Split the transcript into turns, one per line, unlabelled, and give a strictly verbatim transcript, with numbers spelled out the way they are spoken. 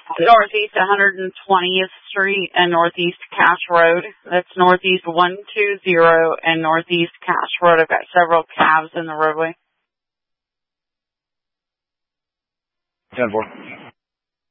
Northeast one hundred twentieth Street and Northeast Cash Road. That's Northeast one two zero and Northeast Cash Road. I've got several calves in the roadway.
ten four.